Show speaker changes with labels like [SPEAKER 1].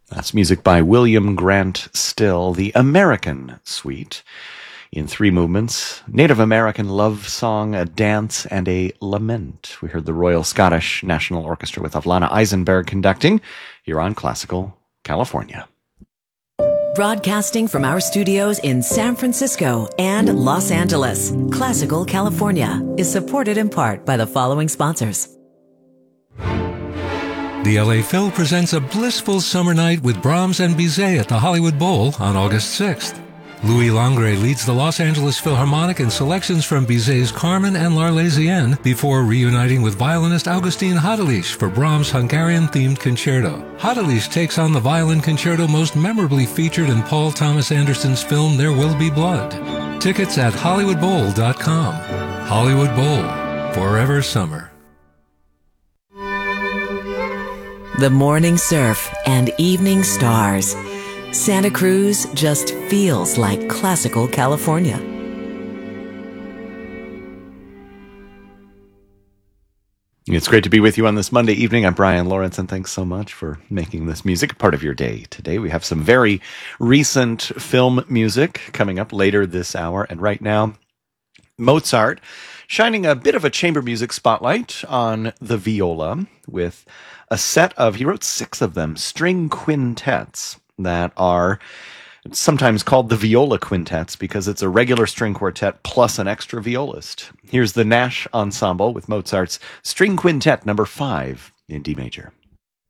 [SPEAKER 1] That's music by William Grant Still, the American Suite, in 3 movements: Native American love song, a dance, and a lament. We heard the Royal Scottish National Orchestra with Avlana Eisenberg conducting here on Classical California.
[SPEAKER 2] Broadcasting from our studios in San Francisco and Los Angeles, Classical California is supported in part by the following sponsors.
[SPEAKER 3] The LA Phil presents a blissful summer night with Brahms and Bizet at the Hollywood Bowl on August 6th. Louis Langre leads the Los Angeles Philharmonic in selections from Bizet's Carmen and L'Arlésienne before reuniting with violinist Augustin Hadelich for Brahms' Hungarian-themed concerto. Hadelich takes on the violin concerto most memorably featured in Paul Thomas Anderson's film There Will Be Blood. Tickets at HollywoodBowl.com. Hollywood Bowl. Forever summer.
[SPEAKER 2] The morning surf and evening stars. Santa Cruz just feels like Classical California.
[SPEAKER 1] It's great to be with you on this Monday evening. I'm Brian Lawrence, and thanks so much for making this music a part of your day. Today we have some very recent film music coming up later this hour, and right now, Mozart shining a bit of a chamber music spotlight on the viola with a set of, he wrote 6 of them, string quintets that are sometimes called the viola quintets because it's a regular string quartet plus an extra violist. Here's the Nash Ensemble with Mozart's String Quintet number 5 in D major.